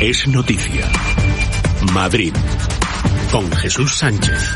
Es noticia. Madrid, con Jesús Sánchez.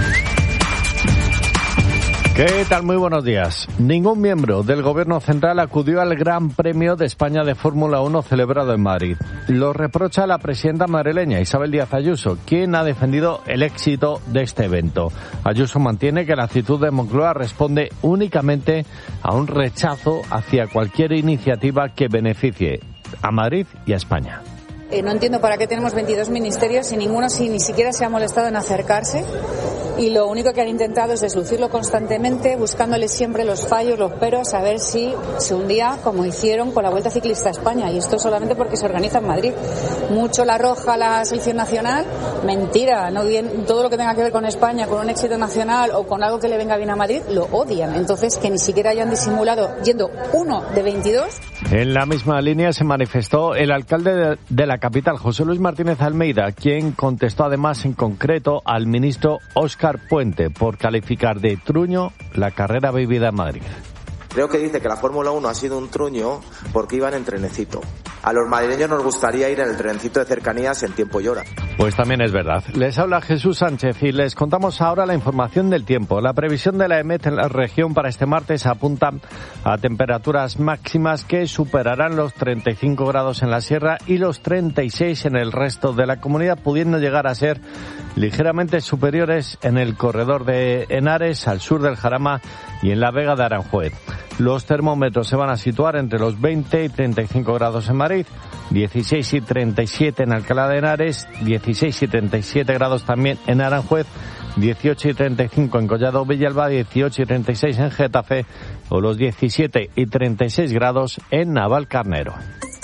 ¿Qué tal? Muy buenos días. Ningún miembro del Gobierno Central acudió al Gran Premio de España de Fórmula 1 celebrado en Madrid. Lo reprocha la presidenta madrileña, Isabel Díaz Ayuso, quien ha defendido el éxito de este evento. Ayuso mantiene que la actitud de Moncloa responde únicamente a un rechazo hacia cualquier iniciativa que beneficie a Madrid y a España. No entiendo para qué tenemos 22 ministerios y ninguno ni siquiera se ha molestado en acercarse, y lo único que han intentado es deslucirlo constantemente, buscándole siempre los fallos, los peros, a ver si se hundía como hicieron con la Vuelta Ciclista a España, y esto solamente porque se organiza en Madrid. Mucho la roja la selección nacional, mentira, no bien, todo lo que tenga que ver con España, con un éxito nacional o con algo que le venga bien a Madrid, lo odian. Entonces, que ni siquiera hayan disimulado yendo uno de 22. En la misma línea se manifestó el alcalde de la capital, José Luis Martínez Almeida, quien contestó además en concreto al ministro Óscar Puente por calificar de truño la carrera vivida en Madrid. Creo que dice que la Fórmula 1 ha sido un truño porque iban en trenecito. A los madrileños nos gustaría ir en el trenecito de cercanías en tiempo y hora. Pues también es verdad. Les habla Jesús Sánchez y les contamos ahora la información del tiempo. La previsión de la EMET en la región para este martes apunta a temperaturas máximas que superarán los 35 grados en la sierra y los 36 en el resto de la comunidad, pudiendo llegar a ser ligeramente superiores en el corredor de Henares, al sur del Jarama y en la Vega de Aranjuez. Los termómetros se van a situar entre los 20 y 35 grados en Madrid, 16 y 37 en Alcalá de Henares, 16 y 37 grados también en Aranjuez, 18 y 35 en Collado Villalba, 18 y 36 en Getafe o los 17 y 36 grados en Navalcarnero.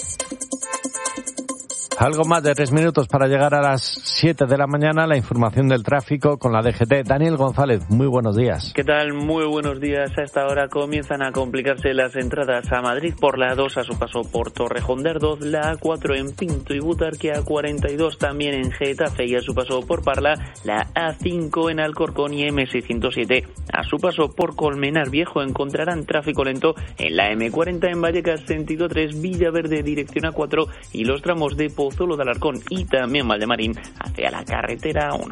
Algo más de 3 minutos para llegar a las 7 de la mañana. La información del tráfico con la DGT. Daniel González, muy buenos días. ¿Qué tal? Muy buenos días. A esta hora comienzan a complicarse las entradas a Madrid por la A2 a su paso por Torrejón de Ardoz, la A4 en Pinto y Butarque, A42 también en Getafe y a su paso por Parla, la A5 en Alcorcón y M607. A su paso por Colmenar Viejo encontrarán tráfico lento en la M40 en Vallecas, sentido 3, Villaverde, dirección A4 y los tramos de Pozuelo de Alarcón y también Valdemarín hacia la carretera 1.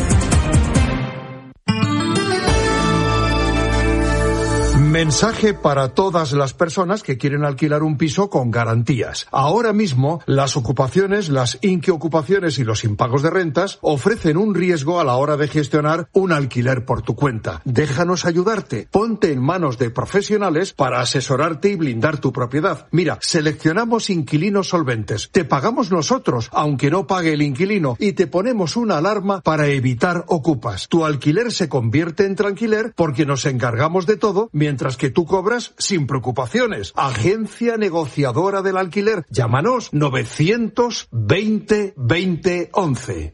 Mensaje para todas las personas que quieren alquilar un piso con garantías. Ahora mismo, las ocupaciones, las inquiocupaciones y los impagos de rentas ofrecen un riesgo a la hora de gestionar un alquiler por tu cuenta. Déjanos ayudarte. Ponte en manos de profesionales para asesorarte y blindar tu propiedad. Mira, seleccionamos inquilinos solventes. Te pagamos nosotros, aunque no pague el inquilino, y te ponemos una alarma para evitar ocupas. Tu alquiler se convierte en tranquiler porque nos encargamos de todo, mientras que tú cobras sin preocupaciones. Agencia negociadora del alquiler. Llámanos 920 20 11.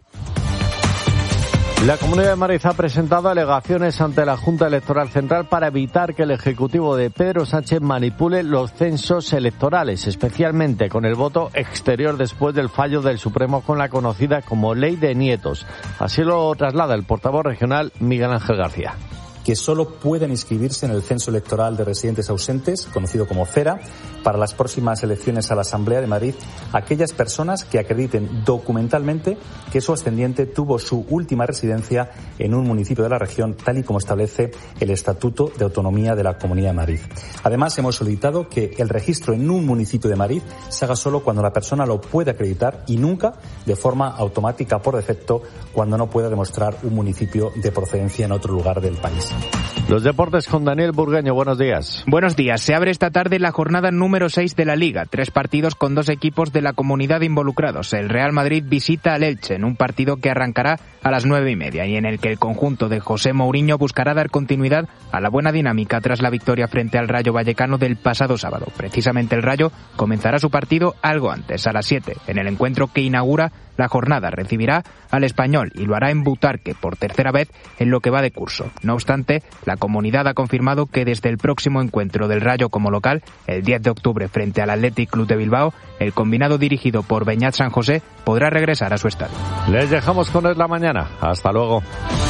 La Comunidad de Madrid ha presentado alegaciones ante la Junta Electoral Central para evitar que el Ejecutivo de Pedro Sánchez manipule los censos electorales, especialmente con el voto exterior después del fallo del Supremo con la conocida como Ley de Nietos. Así lo traslada el portavoz regional Miguel Ángel García. Que solo pueden inscribirse en el censo electoral de residentes ausentes, conocido como CERA, para las próximas elecciones a la Asamblea de Madrid, aquellas personas que acrediten documentalmente que su ascendiente tuvo su última residencia en un municipio de la región, tal y como establece el Estatuto de Autonomía de la Comunidad de Madrid. Además, hemos solicitado que el registro en un municipio de Madrid se haga solo cuando la persona lo puede acreditar y nunca de forma automática por defecto cuando no pueda demostrar un municipio de procedencia en otro lugar del país. Los deportes con Daniel Burgueño, buenos días. Buenos días. Se abre esta tarde la jornada número 6 de la Liga. 3 partidos con 2 equipos de la comunidad involucrados. El Real Madrid visita al Elche en un partido que arrancará a las 9:30 y en el que el conjunto de José Mourinho buscará dar continuidad a la buena dinámica tras la victoria frente al Rayo Vallecano del pasado sábado. Precisamente el Rayo comenzará su partido algo antes, a las 7, en el encuentro que inaugura la jornada. Recibirá al Español y lo hará en Butarque por tercera vez en lo que va de curso. No obstante, la comunidad ha confirmado que desde el próximo encuentro del Rayo como local, el 10 de octubre frente al Athletic Club de Bilbao, el combinado dirigido por Beñat San José podrá regresar a su estadio. Les dejamos con Es la Mañana. Hasta luego.